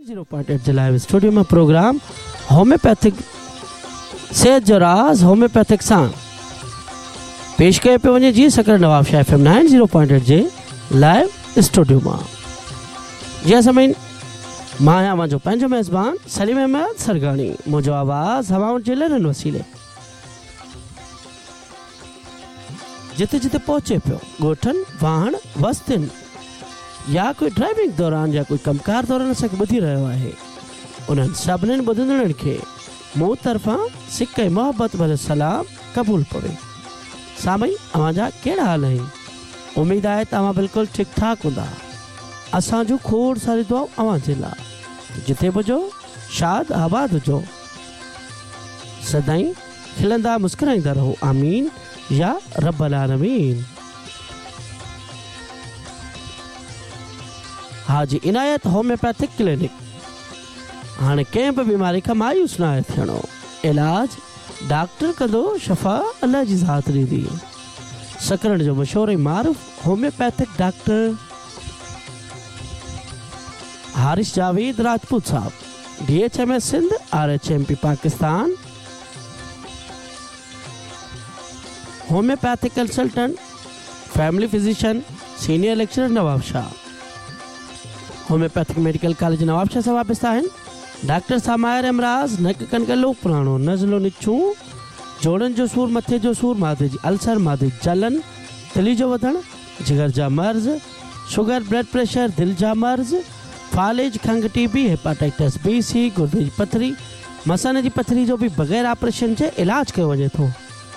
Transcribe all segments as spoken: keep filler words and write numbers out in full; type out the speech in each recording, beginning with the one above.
Zero point eight जे live studio में programme homeopathic सेहत जो राज होम्योपैथिक सां पेश कयो पियो वञे जी सकड़ Nawab Shah F M nine zero point eight जे लाइव स्टूडियो में जी असां मां आहियां मुंहिंजो पंहिंजो मेज़बान सलीम अहमद सरगाणी मुंहिंजो आवाज़ हवाउनि जे लहरनि वसीले जिते जिते पहुचे पियो ॻोठनि वाहण वस्तियुनि या कोई ड्राइविंग दौरान या कोई कमकार दौरान असांखे ॿुधी रहियो आहे उन्हनि सभिनीनि ॿुधंदड़नि खे मूं तरफ़ां सिक ऐं मोहबत भरियो सलाम क़बूल पवे। साईं अव्हांजा कहिड़ा हाल आहिनि? उमेद आहे तव्हां बिल्कुलु ठीकु ठाक हूंदा। असांजो खोड़ सारी दुआऊं अव्हां जे लाइ जिथे बि हुजो शाद आबाद हुजो सदाईं खिलंदा मुस्कुराईंदा रहो आमीन या रब्बल आलमीन। हाजी इनायत होम्योपैथिक क्लिनिक हाणे कंहिं बि बीमारी खां मायूस न आहे थियणो। इलाज डॉक्टर कंदो शफ़ा अल्लाह जी ज़ात ॾींदी। सकरन जो मशहूर ऐं मारूफ़ होम्योपैथिक डॉक्टर हारिस जावेद राजपूत साहब D H M S Sindh R H M P Pakistan homeopathic consultant family physician senior lecturer Nawab Shah homeopathic medical college Nawab Shah साहब वाबस्ता आहिनि। डॉक्टर साहब माहिर अमराज़ नक कन का लोक पुराणो नज़लो निच्छू जोड़नि जो सूर मथे जो सूर मादे जी अल्सर मादे जलन दिली जो वधण जिगर जा मर्ज़ शुगर ब्लड प्रेशर दिल जा मर्ज़ फालेज खंघ टीबी हेपाटाइटिस बी सी गुर्दे जी पथरी मसाने जी पथरी जो भी बगैर ऑपरेशन जे इलाज कयो वञे थो।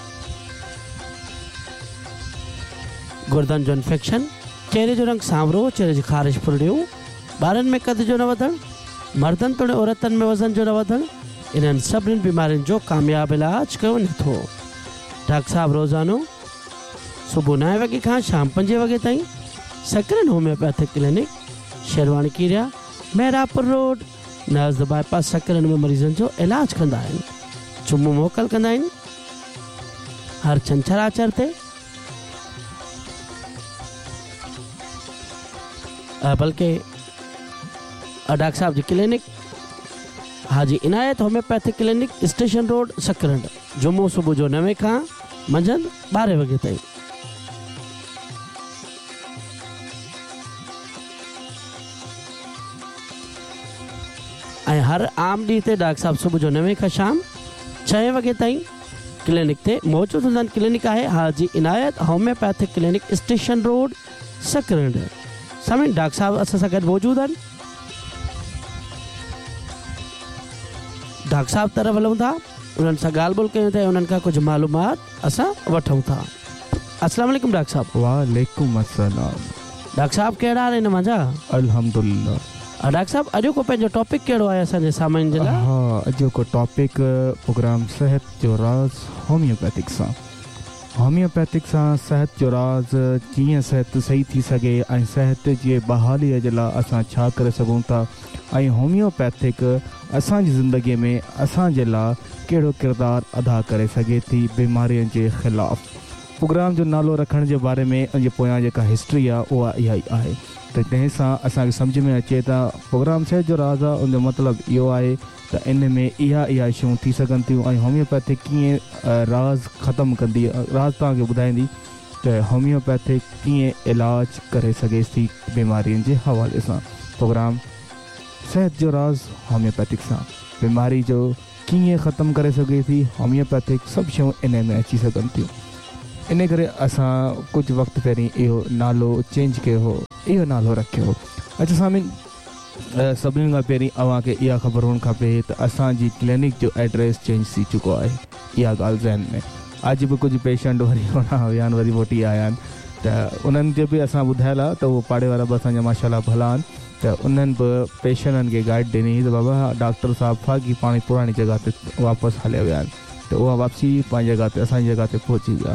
गुर्दनि जो इन्फेक्शन चेहरे जो रंग सांवरो चेहरे जी ख़ारिश फुरड़ियूं ॿारनि में कद जो न वधण मर्दनि तोड़े औरतनि में वज़न जो न वधण इन्हनि सभिनीनि बीमारियुनि जो कामयाबु इलाज कयो वञे थो। डॉक्टर साहब रोज़ानो सुबुह नवे वॻे खां शाम पंजे वॻे ताईं सकरन homeopathic clinic sherwani कीरिया Mehrabpur road नज़द bypass सकरन में मरीज़नि जो इलाज कंदा आहिनि। जुमो मोकल कंदा आहिनि हर छंछर आचर ते बल्कि डॉक्टर साहब जी क्लिनिक हाजी इनायत होम्योपैथिक क्लिनिक स्टेशन रोड सकरन जुमो सुबुह जो नवे खां मंझंदि ॿारहें वॻे ताईं। ऐं हर आम ॾींहं ते डॉक्टर साहब सुबुह जो नवे खां शाम छहें वॻे ताईं क्लिनिक ते मौजूदु हूंदा आहिनि। क्लिनिक आहे हाजी इनायत होम्योपैथिक क्लिनिक स्टेशन रोड सकरन। सभिनी डॉक्टर साहब असां सां गॾु मौजूदु आहिनि। डॉक्टर साहब तरफ़ हलूं था उन्हनि सां ॻाल्हि ॿोल कयूं था उन्हनि खां कुझु मालूमात असां वठूं था। अस्सलाम वालेकुम डॉक्टर साहब। वालेकुम अस्सलाम। डॉक्टर साहब कहिड़ा हाल आहिनि मुंहिंजा? अल्हम्दुलिल्लाह। डॉक्टर साहब अॼु को पंहिंजो टॉपिक कहिड़ो आहे असांजे सामाइन जे लाइ? हा अॼु को टॉपिक प्रोग्राम सेहत जो राज होम्योपैथिक सां होम्योपैथिक सां सेहत जो राज कीअं सेहत सही थी सघे ऐं सेहत जे बहालीअ जे लाइ असां छा करे सघूं था ऐं होम्योपैथिक असांजी ज़िंदगीअ में असांजे लाइ कहिड़ो किरदारु अदा करे सघे थी बीमारियुनि जे ख़िलाफ़। प्रोग्राम जो नालो रखण जे बारे में उनजे पोयां जेका हिस्ट्री आहे उहा इहा ई आहे त तंहिं सां असांखे सम्झ में अचे त प्रोग्राम सेहत जो राज आहे उनजो मतिलबु इहो आहे त इन में इहा इहा शयूं थी सघनि थियूं ऐं होम्योपैथिक कीअं राज ख़तमु कंदी राज तव्हांखे ॿुधाईंदी त होम्योपैथिक कीअं इलाज करे सघे थी बीमारियुनि जे हवाले सां। प्रोग्राम सेहत जो राज होम्योपैथिक सां बीमारी जो कीअं ख़तमु करे सघे थी होम्योपैथिक सभु शयूं इन में अची सघनि थियूं। इन करे असां कुझु वक़्तु पहिरीं इहो नालो चेंज कयो हो इहो नालो रखियो हो। अच्छा सामिन सभिनी खां पहिरीं अव्हांखे इहा ख़बर हुअणु खपे त असांजी क्लिनिक जो एड्रेस चेंज थी चुको आहे। इहा ॻाल्हि ज़हन में अॼु बि कुझु पेशेंट वरी विया आहिनि वरी मोटी आया आहिनि त उन्हनि खे बि असां ॿुधायल आहे त उहो पाड़े वारा बि असांजा माशाल्लाह भला आहिनि त उन्हनि बि पेशेंटनि खे गाइड ॾिनी त बाबा डॉक्टर साहिबु फाकी पाण पुराणी जॻह ते वापसि हलिया विया आहिनि त उहा वापसी पंहिंजी जॻह ते असांजी जॻह ते पहुची विया।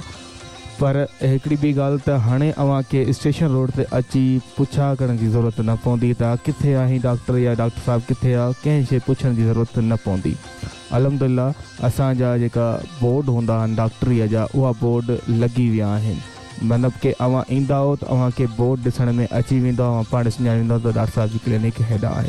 पर हिकिड़ी ॿी ॻाल्हि त हाणे अव्हांखे स्टेशन रोड ते अची पुछा करण जी ज़रूरत न पवंदी त किथे आहे डॉक्टर या डॉक्टर साहिबु किथे आहे कंहिं शइ पुछण जी ज़रूरत न पवंदी। अल्हम्दुलिल्लाह असांजा जेका बोर्ड हूंदा आहिनि डॉक्टरीअ जा उहा बोर्ड लॻी विया आहिनि। मतिलबु की अव्हां ईंदा हो त अव्हांखे बोर्ड ॾिसण में अची वेंदो अव्हां पाण सुञाणींदो त डॉक्टर साहिब जी क्लिनिक हेॾा आहे।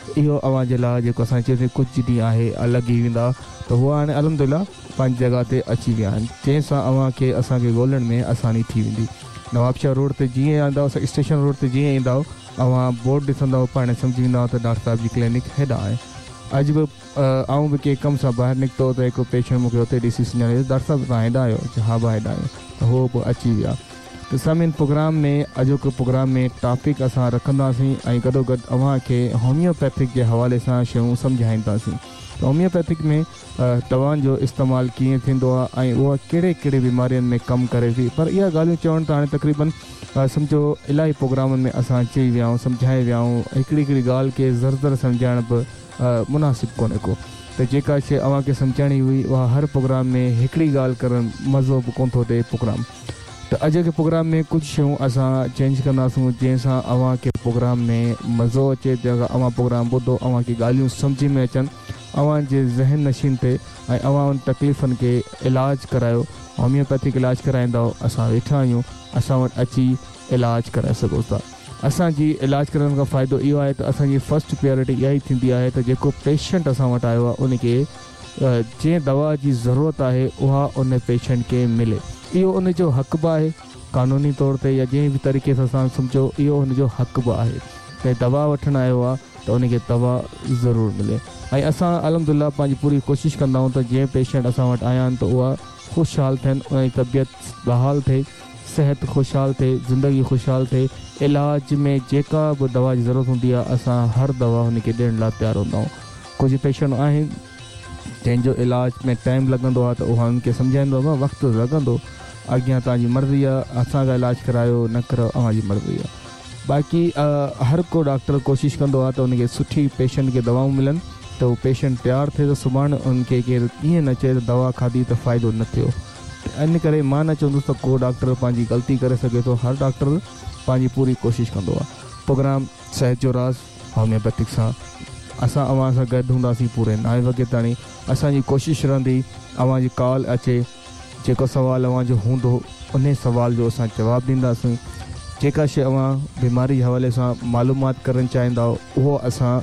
इहो अवां जे लाइ जेको असां चए कुझु ॾींहं आहे लॻी वेंदा त उहो हाणे अलहमदिल्ला पंहिंजी जॻह ते अची विया आहिनि, जंहिंसां अव्हां खे असांखे ॻोल्हण में आसानी थी वेंदी। नवाबशाह रोड ते जीअं ईंदव, स्टेशन रोड ते जीअं ईंदव, अव्हां बोर्ड ॾिसंदव पाण सम्झी वेंदव त डॉक्टर साहिब जी क्लिनिक हेॾा आहे। अॼु बि आऊं बि कंहिं कम सां ॿाहिरि निकितो त हिकु पेशेंट मूंखे हुते ॾिसी सुञाणे, डॉक्टर साहिबु तव्हां हेॾा आहियो? हा भाउ हेॾा आहियो। त उहो बि अची विया। त सभिनी प्रोग्राम में अॼोके प्रोग्राम में टॉपिक असां रखंदासीं ऐं गॾोगॾु अव्हां खे होम्योपैथिक जे हवाले सां शयूं सम्झाईंदासीं। त होम्योपैथिक में दवाउनि जो इस्तेमालु कीअं थींदो आहे ऐं उहा कहिड़े कहिड़े बीमारियुनि में कमु करे थी। पर इहा ॻाल्हियूं चवणु त हाणे तक़रीबन सम्झो इलाही प्रोग्रामनि में असां चई विया आहियूं, सम्झाए विया आहियूं। हिकिड़ी हिकिड़ी ॻाल्हि खे ज़र ज़र सम्झाइण बि मुनासिबु कोन्हे को। त जेका शइ अव्हां खे सम्झाइणी हुई उहा हर प्रोग्राम में हिकिड़ी ॻाल्हि करणु मज़ो बि कोन थो ॾिए प्रोग्राम। त अॼु के प्रोग्राम में कुझु शयूं असां चेंज कंदासीं जंहिंसां अव्हां खे प्रोग्राम में मज़ो अचे, जेका अव्हां प्रोग्राम ॿुधो अव्हां खे ॻाल्हियूं सम्झ में अचनि, अव्हां जे ज़हन नशीन थिए ऐं अव्हां उन तकलीफ़ुनि खे इलाजु करायो। होम्योपैथिक इलाजु कराईंदव, असां वेठा आहियूं, असां वटि अची इलाजु कराए सघो था। असांजी इलाजु करण खां फ़ाइदो इहो आहे त असांजी फस्ट प्रायोरिटी इहा ई थींदी आहे त जेको पेशेंट असां वटि आयो आहे उनखे जंहिं दवा जी ज़रूरत आहे उहा उन पेशेंट खे मिले। इहो उनजो हक़ बि आहे क़ानूनी तौर ते, या जंहिं बि तरीक़े सां असां सम्झो इहो उनजो हक़ बि आहे त दवा वठणु आयो आहे त उनखे दवा ज़रूरु मिले। ऐं असां अलहमदिल्ला पंहिंजी पूरी कोशिशि कंदा आहियूं त जंहिं पेशेंट असां वटि आया आहिनि त उहा ख़ुशहाल थियनि, उन जी तबियत बहाल थिए, सिहत ख़ुशहाल थिए, ज़िंदगी ख़ुशहाल थिए। इलाज में जेका बि दवा जी ज़रूरत हूंदी आहे असां हर दवा हुनखे ॾियण लाइ तयारु हूंदा आहियूं। कुझु पेशेंट आहिनि जंहिंजो इलाज में टाइम लॻंदो आहे त उहा हुनखे सम्झाईंदो आहे वक़्तु लॻंदो, अॻियां तव्हांजी मर्ज़ी आहे, असांखां इलाजु करायो न करायो अव्हांजी मर्ज़ी आहे। बाक़ी हर को डॉक्टर कोशिशि कंदो आहे त उनखे सुठी पेशेंट खे दवाऊं मिलनि त उहो पेशेंट तयारु थिए त सुभाणे उनखे केरु ईअं न चए त दवा खाधी त फ़ाइदो न थियो। इन करे मां न चवंदुसि त को डॉक्टर पंहिंजी ग़लती करे सघे थो, हर डॉक्टर पंहिंजी पूरी कोशिशि कंदो आहे। प्रोग्राम सिहत जो राज़ होम्योपैथिक सां असां अव्हां सां गॾु हूंदासीं पूरे नवे वॻे ताईं। असांजी कोशिशि रहंदी अव्हांजी कॉल अचे, जेको सुवालु अव्हां जो हूंदो उन सुवाल जो असां जवाबु ॾींदासीं। जेका शइ अव्हां बीमारी जे हवाले सां मालूमात करणु चाहींदा उहो असां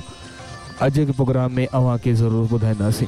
अॼु के प्रोग्राम में अव्हां खे ज़रूरु ॿुधाईंदासीं।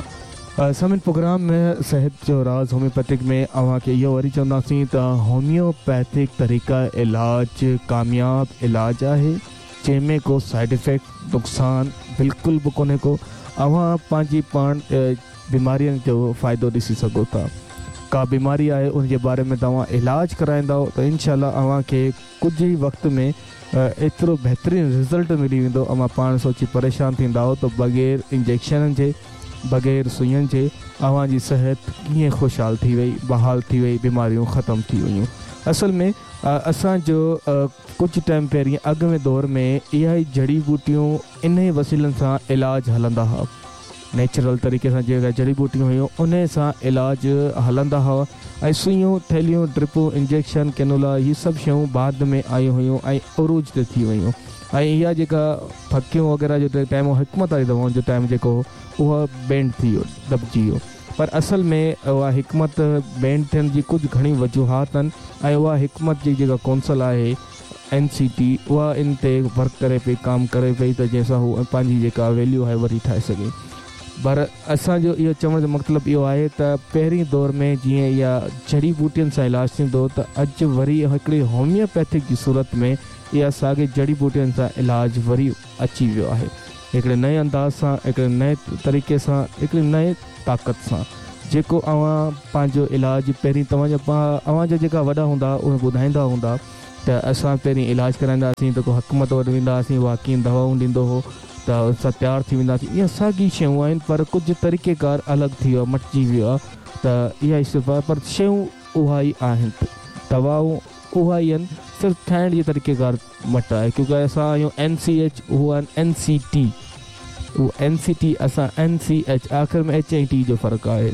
सभिनी प्रोग्राम में सिहत जो राज़ होम्योपैथिक में अव्हां खे इहो वरी चवंदासीं त होम्योपैथिक तरीक़ा इलाज कामयाब इलाजु आहे, जंहिंमें को साइड इफेक्ट नुक़सानु बिल्कुलु बि कोन्हे को। अव्हां पंहिंजी पाण बीमारियुनि जो फ़ाइदो ॾिसी सघो था। का बीमारी आहे उनजे बारे में तव्हां इलाजु कराईंदव त इनशाला अव्हां खे कुझु ई वक़्त में एतिरो बहितरीनु रिज़ल्ट मिली वेंदो। अव्हां पाण सोची परेशान थींदा त बग़ैर इंजेक्शननि जे, बग़ैर सुइयुनि जे अव्हां जी सिहत कीअं ख़ुशहाल थी वई, बहाल थी वई, बीमारियूं ख़तमु थी वियूं। असल में असांजो कुझु टाइम पहिरीं अॻु में दौर में इहा ई जड़ी बूटियूं इन ई वसीलनि सां इलाजु हलंदा हुआ। नेचुरल तरीक़े सां जेका जड़ी बूटियूं हुयूं उन सां इलाजु हलंदा हुआ ऐं सुइयूं, थैलियूं, ड्रिपूं, इंजेक्शन, कैनुला इहे सभु शयूं बाद में आयूं हुयूं ऐं उरूज ते थी वियूं। ऐं इहा जेका फकियूं वग़ैरह जो टाइम हिकमत वारी दवाउनि जो टाइम जेको उहा बैंड थी वियो, दॿिजी वियो। पर असल में उहा हिकमत बैंड थियण जी कुझु घणी वजूहात आहिनि ऐं उहा हिकमत जी जेका कौंसल आहे एन सी टी उहा इन ते वर्क करे पई, कमु करे पई त जंहिंसां हू पंहिंजी जेका वैल्यू आहे वरी ठाहे सघे। पर असांजो इहो चवण जो मतिलबु इहो आहे त पहिरीं दौर में जीअं इहा जड़ी बूटियुनि सां इलाजु थींदो त अॼु वरी हिकिड़ी होम्योपैथिक जी सूरत में इहा साॻी जड़ी बूटियुनि सां इलाजु वरी अची वियो आहे, हिकिड़े नए अंदाज़ सां, हिकिड़े नए तरीक़े सां, हिकिड़े नए ताक़त सां। जेको अव्हां पंहिंजो इलाजु पहिरीं तव्हांजा पा अव्हांजा जेका वॾा हूंदा उहे ॿुधाईंदा हूंदा त असां पहिरीं इलाजु कराईंदासीं त को हकमत वटि वेंदा हुआसीं, उहा कीअं दवाऊं ॾींदो हो त असां तयारु थी वेंदासीं। इहा साॻी शयूं आहिनि पर कुझु तरीक़ेकार अलॻि थी वियो आहे, मटिजी वियो आहे। त इहा ई सिर्फ़ु पर शयूं उहा ई आहिनि, दवाऊं उहा ई आहिनि, सिर्फ़ु ठाहिण जी तरीक़ेकार मट आहे। क्योंकि असां आहियूं एन सी एच, उहो आहिनि एन सी टी, उहो एन सी टी, असां एन सी एच, आख़िर में एच ऐं टी जो फ़र्क़ु आहे।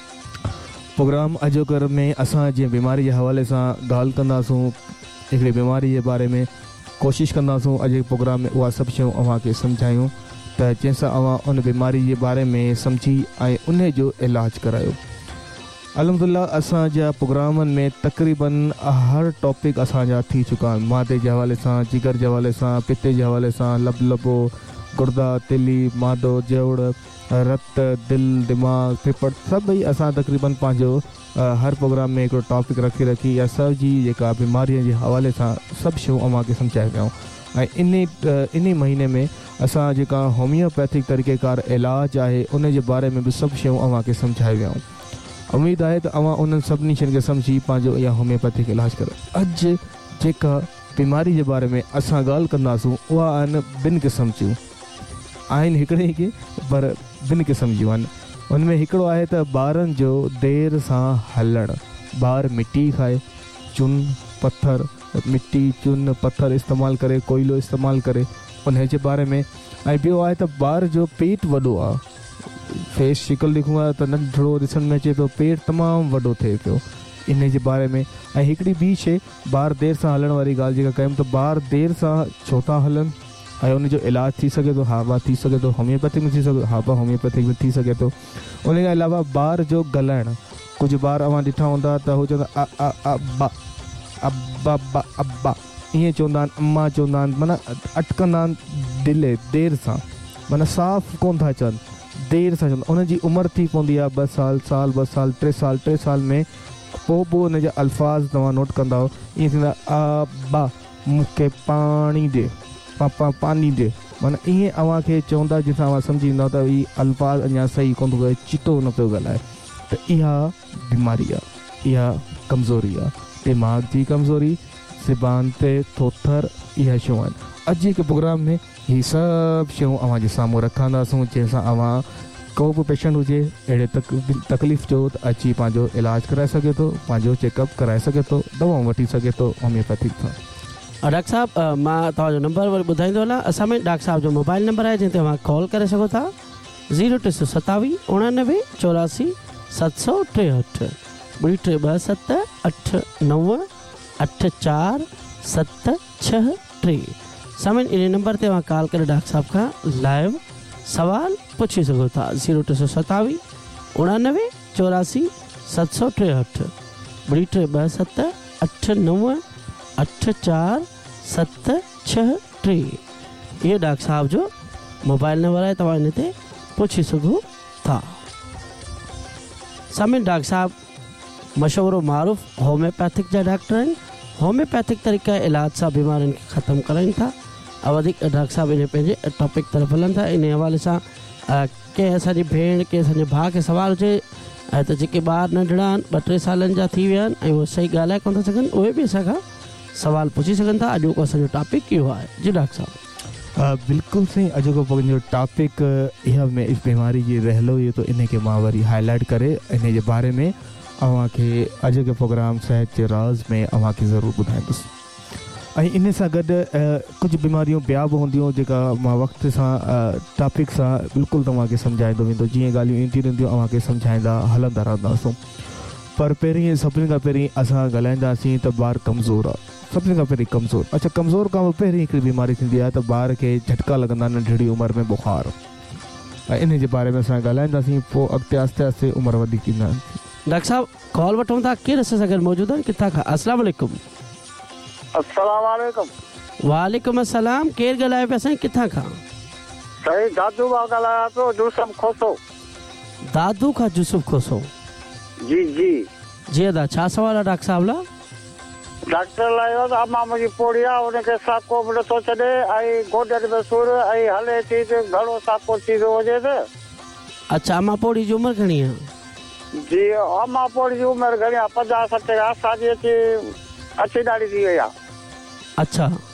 प्रोग्राम अॼोकर में असां जीअं बीमारी जे हवाले सां ॻाल्हि कंदासूं, हिकिड़ी बीमारी जे बारे में कोशिशि कंदासूं अॼु प्रोग्राम में उहा सभु शयूं अव्हां खे सम्झायूं त जंहिंसां अव्हां उन बीमारी जे बारे में सम्झी ऐं उन जो इलाजु करायो। अलहमदिल्ला असांजा प्रोग्रामनि में तक़रीबन हर टॉपिक असांजा थी चुका आहिनि। मादे जे हवाले सां, जिगर जे हवाले सां, पिते जे हवाले सां, लब लबो, गुर्दा तिली मादो जवड़ रत दिल दिमाग़ फेफड़ सभई असां तक़रीबन पंहिंजो हर प्रोग्राम में हिकिड़ो टॉपिक रखी रखी या सभ जी जेका बीमारीअ जे हवाले सां सभु शयूं अव्हांखे सम्झाए पियूं ऐं इन इन महीने में असां जेका होम्योपैथिक तरीक़ेकार इलाज आहे उन जे बारे में बि सभु शयूं अव्हांखे सम्झाए वियूं। उमेदु आहे त अव्हां उन्हनि सभिनी शयुनि खे सम्झी पंहिंजो इहा होम्योपैथिक इलाज करो। अॼु जेका बीमारी जे बारे में असां ॻाल्हि कंदासूं उहा आहिनि ॿिनि क़िस्म जूं आहिनि हिकिड़े ई पर ॿिनि क़िस्म जूं आहिनि। उनमें हिकिड़ो आहे त ॿारनि जो देरि सां हलणु। ॿार मिटी खाए चुन पथर मिटी चुन पथर इस्तेमालु करे कोयलो इस्तेमालु करे उन जे बारे में। ऐं ॿियो आहे त ॿार जो पेट वॾो आहे फेस शिकल ॾिसूं आहे त नंढिड़ो ॾिसण में अचे थो पेट तमामु वॾो थिए पियो इन जे बारे में। ऐं हिकिड़ी ॿी शइ ॿार देरि सां हलण वारी ॻाल्हि जेका कयूं त ॿार देरि सां छो था हलनि ऐं उनजो इलाजु थी सघे थो हा बा थी सघे थो होम्योपैथिक में थी सघे हा बा होम्योपैथिक में थी सघे थो। उन खां अलावा ॿार जो ॻाल्हाइणु कुझु ॿार अव्हां ॾिठा हूंदा त हू चवंदा अ अ अब्बा अब्बा अब्बा अब्बा ईअं चवंदा आहिनि अम्मा चवंदा आहिनि माना अटकंदा आहिनि डिले देरि सां माना साफ़ कोन था अचनि देरि सां चवंदा। उनजी उमिरि थी पवंदी आहे ॿ साल साल ॿ साल टे साल टे साल में पोइ पोइ उन जा अल्फाज़ तव्हां नोट कंदा ईअं थींदा अब्बा मूंखे पाणी ॾे पापा पानी ॾे माना ईअं अव्हांखे चवंदा जिथां अव्हां सम्झी ईंदा त हीअ अल्फाज़ अञा सही कोन थो ॻाल्हाए चिटो न पियो ॻाल्हाए त इहा बीमारी आहे इहा कमज़ोरी आहे दिमाग़ जी कमज़ोरी ज़बान ते थोथर इहा शयूं आहिनि। अॼु जे प्रोग्राम में हीअ सभु शयूं अव्हांजे साम्हूं रखंदासूं जंहिंसां अव्हां को बि पेशेंट हुजे अहिड़े तक तकलीफ़ जो त अची पंहिंजो इलाजु कराए सघे थो पंहिंजो चेकअप कराए सघे थो दवाऊं वठी सघे थो होम्योपैथिक सां। डॉक्टर साहब मां तव्हांजो नंबर वरी ॿुधाईंदो हलां। असां में डॉक्टर साहब जो मोबाइल नंबर आहे जंहिं ते तव्हां कॉल करे सघो था ज़ीरो टे सौ सतावीह उणानवे चौरासी सत सौ टेहठि ॿुड़ी टे ॿ सत अठ नव अठ चारि सत छह टे सामिन इन नंबर ते तव्हां कॉल करे डॉक्टर साहब खां लाइव सवाल पुछी सघो था। ज़ीरो टे सौ सतावीह उणानवे चौरासी सत सौ टेहठि ॿुड़ी टे ॿ सत अठ नव अठ चारि सत छह टे इहे डॉक्टर साहब जो मोबाइल नंबर आहे तव्हां इन ते पुछी सघो था। सामिन डॉक्टर साहब मशहूर मारूफ़ होम्योपैथिक जा डॉक्टर आहिनि। होम्योपैथिक तरीक़ा इलाज सां बीमारियुनि खे ख़तमु कराइनि था ऐं वधीक डॉक्टर साहब इन पंहिंजे टॉपिक तरफ़ हलनि था। इन हवाले सां कंहिं असांजी भेण कंहिं असांजे भाउ खे सवाल हुजे ऐं त जेके ॿार नंढड़ा आहिनि ॿ टे सालनि जा थी विया आहिनि ऐं उहे सही ॻाल्हाए कोन था सघनि उहे बि असांखां सवाल पुछी सघनि था। अॼु को असांजो टॉपिक इहो आहे जी डॉक्टर साहब। बिल्कुलु सही अॼु को पंहिंजो टॉपिक इहा में इस बीमारी जी रहलो इहो त इन खे मां वरी हाईलाइट करे इन जे बारे में अव्हांखे अॼु जो प्रोग्राम सिहत जे राज़ में अव्हांखे ज़रूरु ॿुधाईंदुसि। ऐं इन सां गॾु कुझु बीमारियूं ॿिया बि हूंदियूं जेका मां वक़्त सां टॉपिक सां बिल्कुलु तव्हांखे सम्झाईंदो वेंदो जीअं ॻाल्हियूं ईंदियूं रहंदियूं अव्हांखे सम्झाईंदा हलंदा रहंदासीं। पर पहिरीं सभिनी खां पहिरीं असां ॻाल्हाईंदासीं त ॿारु कमज़ोर आहे सभिनी खां पहिरीं कमज़ोर। अच्छा कमज़ोर खां पहिरीं हिकिड़ी बीमारी थींदी आहे त ॿार खे झटका लॻंदा नंढड़ी उमिरि में बुखार ऐं इन जे बारे में असां ॻाल्हाईंदासीं पोइ अॻिते आहिस्ते आहिस्ते उमिरि वधीक ईंदा आहिनि। डॉक्टर साहब कॉल वठूं था केरु असां सां गॾु मौजूदु आहिनि किथां खां? अस्सलाम वालेकुम। अस्सलाम वालेकुम। वालेकुम अस्सलाम केरु ॻाल्हाए पिया साईं किथां खां? साईं दादू मां ॻाल्हायां पियो यूसुफ खोसो। दादू खां यूसुफ खोसो जी जी जी अदा छा सवाल आहे डॉक्टर साहब लाइ? डॉक्टर लाइ अम्मा मुंहिंजी पोड़ी आहे उनखे साको बि नथो छॾे ऐं गोॾनि में सूरु ऐं हले थी त घणो साको थी वियो हुजे त। अच्छा अम्मा पोड़ी जी उमिरि घणी आहे? जी अम्मा पोड़ी जी उमिरि घणी आहे पंजाह सठि असांजी अची अची ॾाढी थी वई आहे। अच्छा